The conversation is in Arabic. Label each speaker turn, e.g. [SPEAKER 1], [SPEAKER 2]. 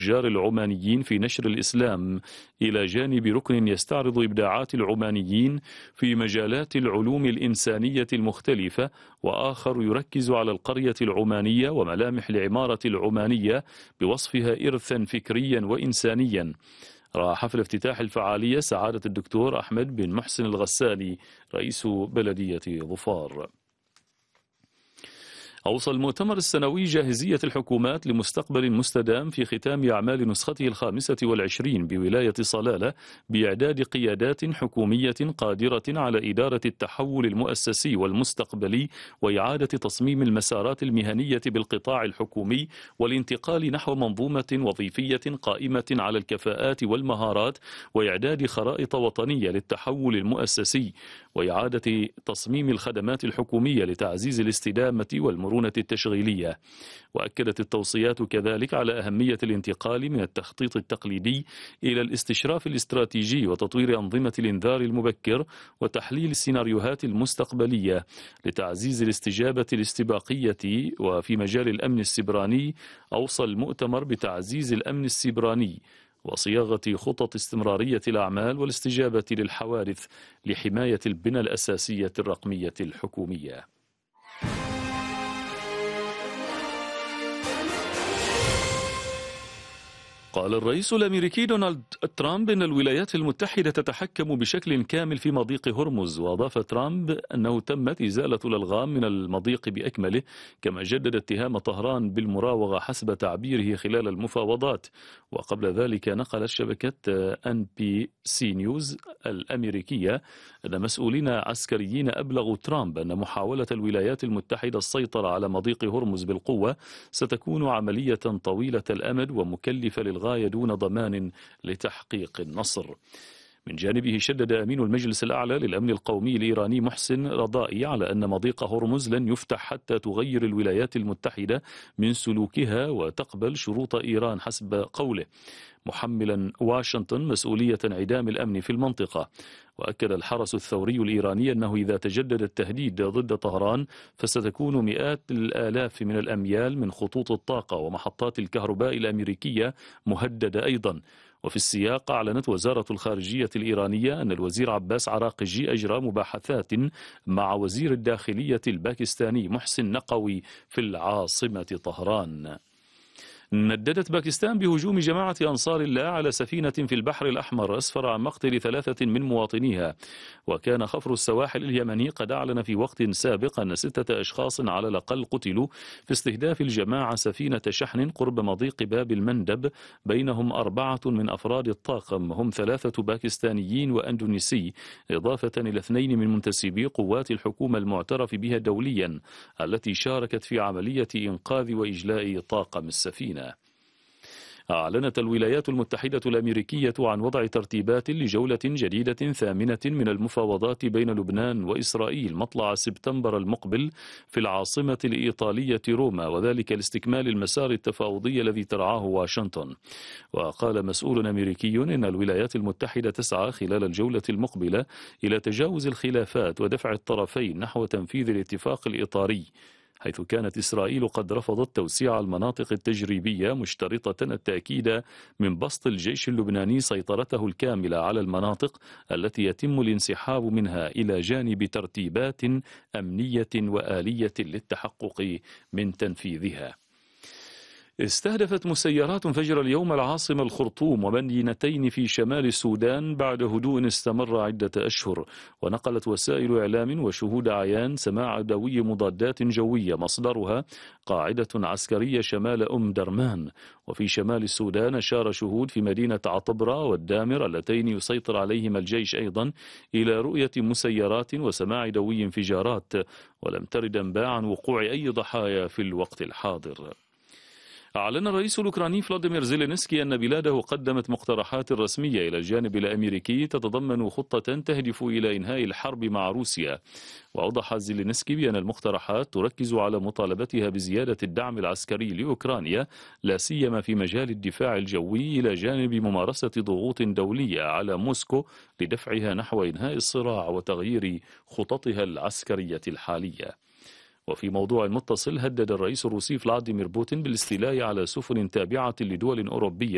[SPEAKER 1] التجار العمانيين في نشر الإسلام، إلى جانب ركن يستعرض إبداعات العمانيين في مجالات العلوم الإنسانية المختلفة، وآخر يركز على القرية العمانية وملامح العمارة العمانية بوصفها إرثا فكريا وإنسانيا. رأى حفل افتتاح الفعالية سعادة الدكتور أحمد بن محسن الغساني رئيس بلدية ظفار. أوصى المؤتمر السنوي جاهزية الحكومات لمستقبل مستدام في ختام أعمال نسخته 25 بولاية صلالة بإعداد قيادات حكومية قادرة على إدارة التحول المؤسسي والمستقبلي وإعادة تصميم المسارات المهنية بالقطاع الحكومي والانتقال نحو منظومة وظيفية قائمة على الكفاءات والمهارات، وإعداد خرائط وطنية للتحول المؤسسي، وإعادة تصميم الخدمات الحكومية لتعزيز الاستدامة والمرونة التشغيلية. وأكدت التوصيات كذلك على أهمية الانتقال من التخطيط التقليدي إلى الاستشراف الاستراتيجي وتطوير أنظمة الإنذار المبكر وتحليل السيناريوهات المستقبلية لتعزيز الاستجابة الاستباقية. وفي مجال الأمن السيبراني أوصى المؤتمر بتعزيز الأمن السيبراني وصياغة خطط استمرارية الأعمال والاستجابة للحوادث لحماية البنى الأساسية الرقمية الحكومية. قال الرئيس الأمريكي دونالد ترامب إن الولايات المتحدة تتحكم بشكل كامل في مضيق هرمز، وأضاف ترامب أنه تمت إزالة الألغام من المضيق بأكمله، كما جدد اتهام طهران بالمراوغة حسب تعبيره خلال المفاوضات. وقبل ذلك نقلت شبكة NBC نيوز الأمريكية أن مسؤولين عسكريين أبلغوا ترامب أن محاولة الولايات المتحدة السيطرة على مضيق هرمز بالقوة ستكون عملية طويلة الأمد ومكلفة للغاية دون ضمان لتحقيق النصر. من جانبه شدد أمين المجلس الأعلى للأمن القومي الإيراني محسن رضائي على أن مضيق هرمز لن يفتح حتى تغير الولايات المتحدة من سلوكها وتقبل شروط إيران حسب قوله، محملا واشنطن مسؤولية انعدام الأمن في المنطقة. وأكد الحرس الثوري الإيراني أنه إذا تجدد التهديد ضد طهران فستكون مئات الآلاف من الأميال من خطوط الطاقة ومحطات الكهرباء الأمريكية مهددة أيضا. وفي السياق أعلنت وزارة الخارجية الإيرانية أن الوزير عباس عراقجي أجرى مباحثات مع وزير الداخلية الباكستاني محسن نقوي في العاصمة طهران. نددت باكستان بهجوم جماعة أنصار الله على سفينة في البحر الأحمر أسفر عن مقتل 3 من مواطنيها. وكان خفر السواحل اليمني قد أعلن في وقت سابق أن 6 أشخاص على الأقل قتلوا في استهداف الجماعة سفينة شحن قرب مضيق باب المندب، بينهم 4 من أفراد الطاقم هم 3 باكستانيين وأندونيسي، إضافة إلى 2 من منتسبي قوات الحكومة المعترف بها دوليا التي شاركت في عملية إنقاذ وإجلاء طاقم السفينة. أعلنت الولايات المتحدة الأمريكية عن وضع ترتيبات لجولة جديدة ثامنة من المفاوضات بين لبنان وإسرائيل مطلع سبتمبر المقبل في العاصمة الإيطالية روما، وذلك لاستكمال المسار التفاوضي الذي ترعاه واشنطن. وقال مسؤول أمريكي إن الولايات المتحدة تسعى خلال الجولة المقبلة إلى تجاوز الخلافات ودفع الطرفين نحو تنفيذ الاتفاق الإطاري، حيث كانت إسرائيل قد رفضت توسيع المناطق التجريبية مشترطة التأكيد من بسط الجيش اللبناني سيطرته الكاملة على المناطق التي يتم الانسحاب منها، إلى جانب ترتيبات أمنية وآلية للتحقق من تنفيذها. استهدفت مسيرات فجر اليوم العاصمة الخرطوم ومدينتين في شمال السودان بعد هدوء استمر عدة أشهر. ونقلت وسائل إعلام وشهود عيان سماع عدوي مضادات جوية مصدرها قاعدة عسكرية شمال درمان. وفي شمال السودان أشار شهود في مدينة عطبرة والدامر اللتين يسيطر عليهما الجيش أيضا إلى رؤية مسيرات وسماع دوي انفجارات، ولم ترد أنباء عن وقوع أي ضحايا في الوقت الحاضر. أعلن الرئيس الأوكراني فلاديمير زيلينسكي أن بلاده قدمت مقترحات رسمية إلى الجانب الأمريكي تتضمن خطة تهدف إلى إنهاء الحرب مع روسيا. وأوضح زيلينسكي بأن المقترحات تركز على مطالبتها بزيادة الدعم العسكري لأوكرانيا، لا سيما في مجال الدفاع الجوي، إلى جانب ممارسة ضغوط دولية على موسكو لدفعها نحو إنهاء الصراع وتغيير خططها العسكرية الحالية. وفي موضوع متصل، هدد الرئيس الروسي فلاديمير بوتين بالاستيلاء على سفن تابعة لدول أوروبية